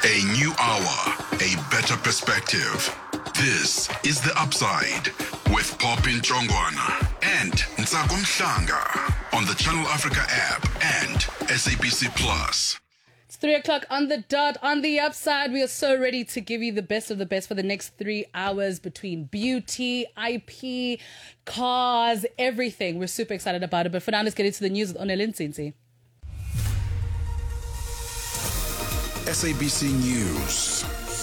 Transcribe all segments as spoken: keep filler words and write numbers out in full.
A new hour, a better perspective. This is The Upside with Popin Chongwana and Ntsako Mhlanga on the Channel Africa app and S A B C Plus. It's three o'clock on the dot. On The Upside, we are so ready to give you the best of the best for the next three hours between beauty, I P, cars, everything. We're super excited about it. But for now, let's get into the news with Onelin Nsinsi. S A B C News.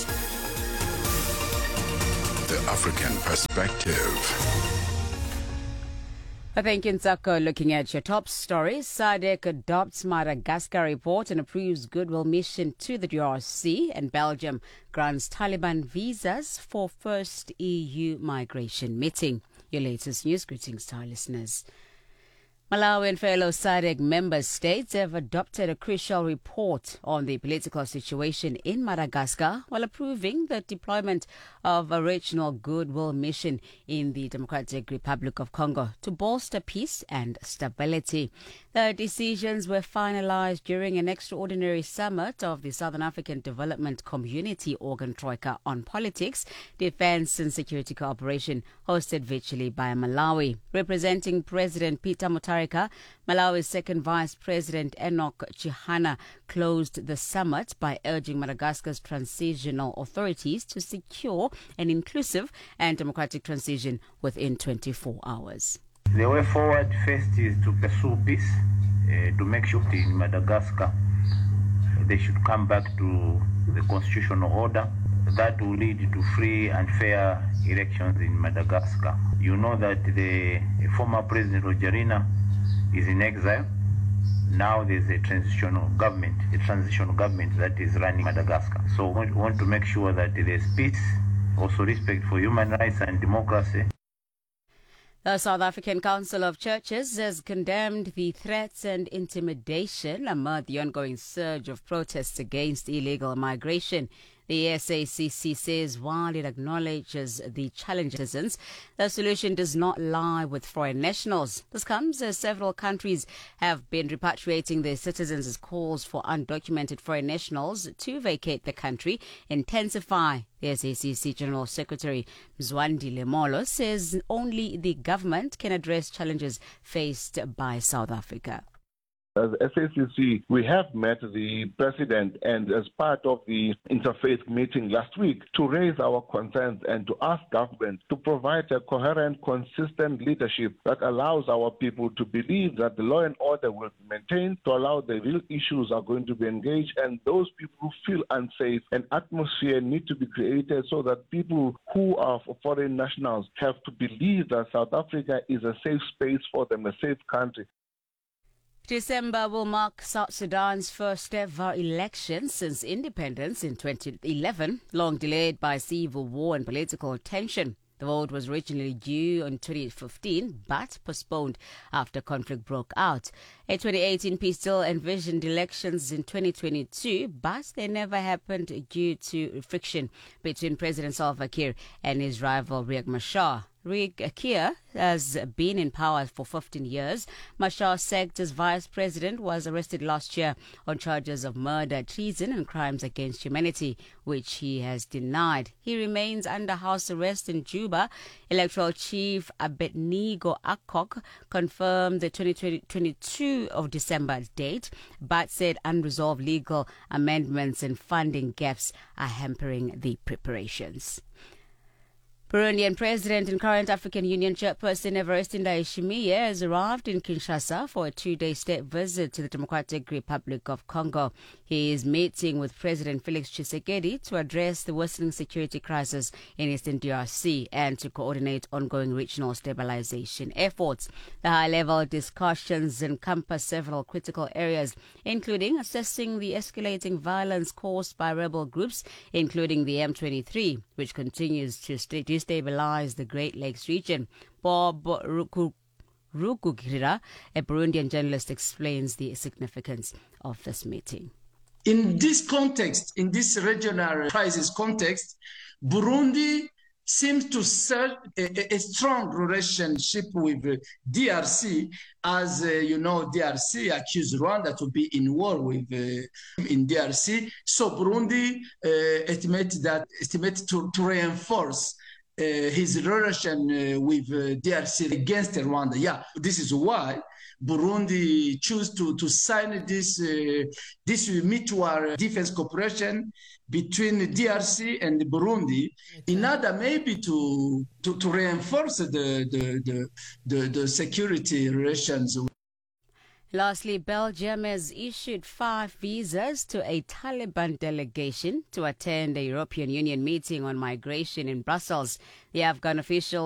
The African Perspective. Thank you, Ntsako. Looking at your top stories, SADC adopts Madagascar report and approves goodwill mission to the D R C, and Belgium grants Taliban visas for first E U migration meeting. Your latest news. Greetings to our listeners. Malawi and fellow SADC member states have adopted a crucial report on the political situation in Madagascar while approving the deployment of a regional goodwill mission in the Democratic Republic of Congo to bolster peace and stability. The decisions were finalized during an extraordinary summit of the Southern African Development Community Organ Troika on politics, defense and security cooperation, hosted virtually by Malawi. Representing President Peter Mutharika, Malawi's second Vice President Enoch Chihana closed the summit by urging Madagascar's transitional authorities to secure an inclusive and democratic transition within twenty-four hours. The way forward first is to pursue peace, uh, to make sure in Madagascar they should come back to the constitutional order. That will lead to free and fair elections in Madagascar. You know that the former President Rajoelina is in exile. Now there's a transitional government, a transitional government that is running Madagascar. So we want to make sure that there's peace, also respect for human rights and democracy. The South African Council of Churches has condemned the threats and intimidation amid the ongoing surge of protests against illegal migration. The S A C C says while it acknowledges the challenges, the solution does not lie with foreign nationals. This comes as several countries have been repatriating their citizens as calls for undocumented foreign nationals to vacate the country intensify. The S A C C General Secretary Mzwandi Lemolo says only the government can address challenges faced by South Africa. As S A C C, we have met the President and as part of the interfaith meeting last week to raise our concerns and to ask government to provide a coherent, consistent leadership that allows our people to believe that the law and order will be maintained, to allow the real issues are going to be engaged, and those people who feel unsafe, an atmosphere need to be created so that people who are foreign nationals have to believe that South Africa is a safe space for them, a safe country. December will mark South Sudan's first ever election since independence in twenty eleven, long delayed by civil war and political tension. The vote was originally due in twenty fifteen, but postponed after conflict broke out. A twenty eighteen peace deal envisioned elections in twenty twenty-two, but they never happened due to friction between President Salva Kiir and his rival Riek Machar. Riek Kiir has been in power for fifteen years. Machar, sacked as vice president, was arrested last year on charges of murder, treason and crimes against humanity, which he has denied. He remains under house arrest in Juba. Electoral Chief Abednego Akok confirmed the twenty twenty-two of December date, but said unresolved legal amendments and funding gaps are hampering the preparations. Burundian President and current African Union chairperson Evariste Ndayishimiye has arrived in Kinshasa for a two-day state visit to the Democratic Republic of Congo. He is meeting with President Felix Tshisekedi to address the worsening security crisis in eastern D R C and to coordinate ongoing regional stabilization efforts. The high-level discussions encompass several critical areas, including assessing the escalating violence caused by rebel groups, including the M twenty-three, which continues to destabilize the Great Lakes region. Bob Ruku Rukugirira, a Burundian journalist, explains the significance of this meeting. In this context, in this regional crisis context, Burundi seems to search a, a strong relationship with uh, D R C, as uh, you know, D R C accused Rwanda to be in war with uh, in D R C. So Burundi uh, estimate that estimate to, to reinforce uh, his relation uh, with uh, D R C against Rwanda. Yeah, this is why Burundi choose to, to sign this uh, this mutual defense cooperation between D R C and Burundi, in order maybe to to, to reinforce the the, the the the security relations. Lastly, Belgium has issued five visas to a Taliban delegation to attend a European Union meeting on migration in Brussels. The Afghan official